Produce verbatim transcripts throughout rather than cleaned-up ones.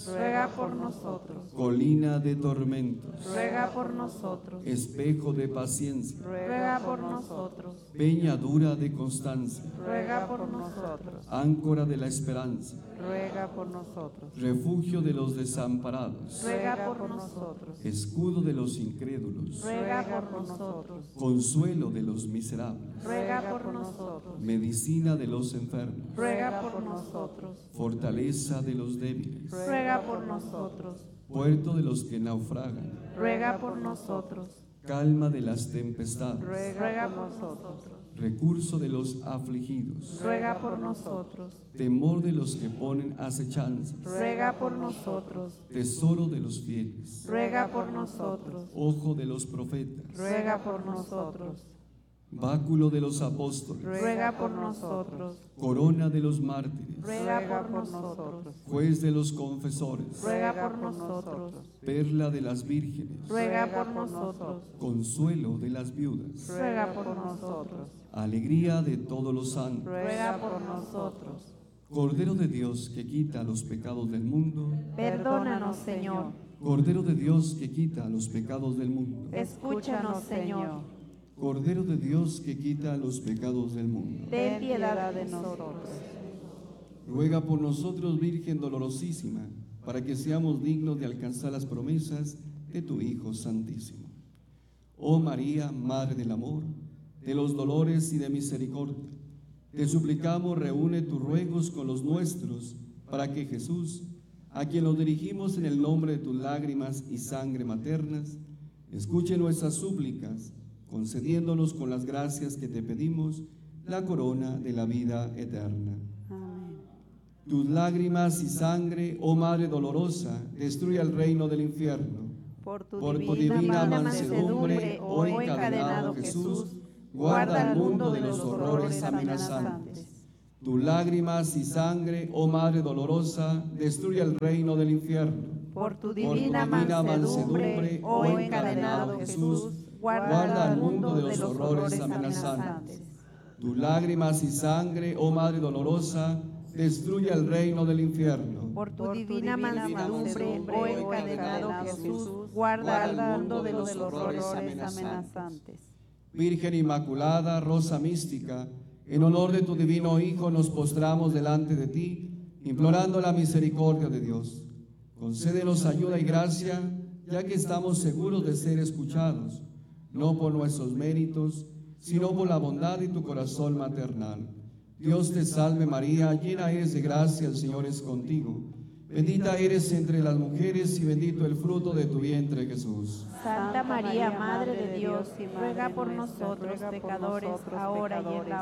ruega por nosotros. Colina de tormentos, Ruega por nosotros. espejo de paciencia, Ruega por nosotros. peña dura de constancia, Ruega por nosotros. áncora de la esperanza, Ruega por nosotros. refugio de los desamparados, Ruega por nosotros. escudo de los incrédulos, Ruega por nosotros. consuelo de los miserables, Ruega por nosotros. medicina de los enfermos, Ruega por nosotros. fortaleza de los débiles, Ruega por nosotros. puerto de los que naufragan, Ruega por nosotros. calma de las tempestades, Ruega por nosotros. recurso de los afligidos, Ruega por nosotros. temor de los que ponen acechanzas, Ruega por nosotros. tesoro de los fieles, Ruega por nosotros. ojo de los profetas, Ruega por nosotros. báculo de los apóstoles, Ruega por nosotros. corona de los mártires, Ruega por nosotros. juez de los confesores, Ruega por nosotros. perla de las vírgenes, Ruega por nosotros. consuelo de las viudas, Ruega por nosotros. alegría de todos los santos, Ruega por nosotros. Cordero de Dios que quita los pecados del mundo, Perdónanos, Señor. Cordero de Dios que quita los pecados del mundo, Escúchanos, Señor. Cordero de Dios que quita los pecados del mundo. Ten piedad de nosotros. Ruega por nosotros, Virgen dolorosísima, para que seamos dignos de alcanzar las promesas de tu Hijo Santísimo. Oh María, Madre del amor, de los dolores y de misericordia, te suplicamos, reúne tus ruegos con los nuestros, para que Jesús, a quien nos dirigimos en el nombre de tus lágrimas y sangre maternas, escuche nuestras súplicas, concediéndonos con las gracias que te pedimos la corona de la vida eterna. Amén. Tus lágrimas y sangre, oh Madre dolorosa, destruye el reino del infierno. Por tu, Por tu divina, divina mansedumbre, mansedumbre, oh encadenado Jesús, guarda al mundo de los horrores amenazantes. Tus lágrimas y sangre, oh Madre dolorosa, destruye el reino del infierno. Por tu divina, mansedumbre, oh encadenado Jesús, guarda al mundo de los horrores amenazantes. Tus lágrimas y sangre, oh Madre dolorosa, destruye el reino del infierno. Por tu divina mansedumbre, oh encadenado Jesús, guarda al mundo de los horrores amenazantes. Virgen Inmaculada, Rosa Mística, en honor de tu divino Hijo nos postramos delante de ti, implorando la misericordia de Dios. Concédenos ayuda y gracia, ya que estamos seguros de ser escuchados, no por nuestros méritos, sino por la bondad de tu corazón maternal. Dios te salve María, llena eres de gracia, el Señor es contigo. Bendita eres entre las mujeres y bendito el fruto de tu vientre, Jesús. Santa María, Madre de Dios, ruega por nosotros pecadores, ahora y en la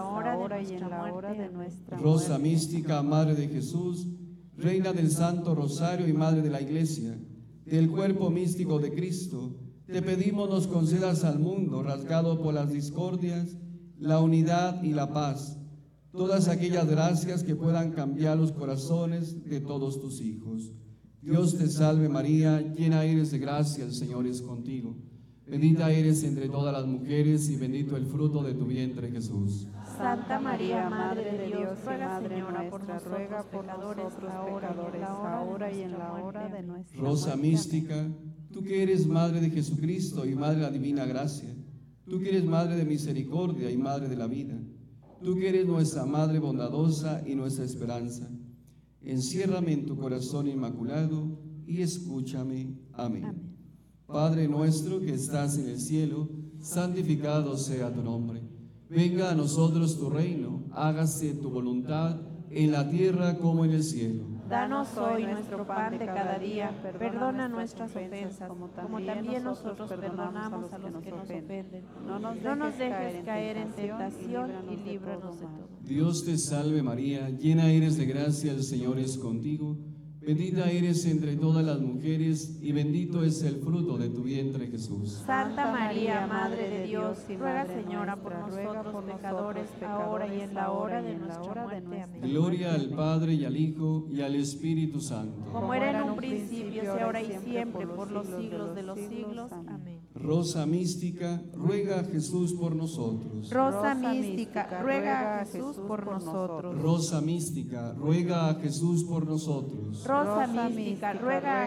hora de nuestra muerte. Rosa Mística, Madre de Jesús, Reina del Santo Rosario y Madre de la Iglesia, del cuerpo místico de Cristo, te pedimos nos concedas al mundo, rasgado por las discordias, la unidad y la paz, todas aquellas gracias que puedan cambiar los corazones de todos tus hijos. Dios te salve María, llena eres de gracia, el Señor es contigo. Bendita eres entre todas las mujeres y bendito el fruto de tu vientre, Jesús. Santa María, Madre de Dios, ruega, Señora, por nosotros pecadores, ahora y en la hora de nuestra muerte. Rosa Mística, tú que eres Madre de Jesucristo y Madre de la Divina Gracia, tú que eres Madre de Misericordia y Madre de la Vida, tú que eres nuestra Madre bondadosa y nuestra esperanza, enciérrame en tu corazón inmaculado y escúchame. Amén. Amén. Padre nuestro que estás en el cielo, santificado sea tu nombre. Venga a nosotros tu reino, hágase tu voluntad en la tierra como en el cielo. Danos hoy nuestro pan de cada día, perdona nuestras ofensas, como también nosotros perdonamos a los que nos ofenden. No nos dejes caer en tentación y líbranos de todo. Dios te salve María, llena eres de gracia, el Señor es contigo. Bendita eres entre todas las mujeres y bendito es el fruto de tu vientre, Jesús. Santa María, Madre de Dios, ruega, Señora, por nosotros pecadores, ahora y en la hora de nuestra muerte. Amén. Gloria al Padre y al Hijo y al Espíritu Santo. Como era en un principio, y ahora y siempre, por los siglos de los siglos. Amén. Rosa Mística, ruega a Jesús por nosotros. Rosa Mística, ruega a Jesús por nosotros. Rosa Mística, ruega a Jesús por nosotros. Rosa mística, ruega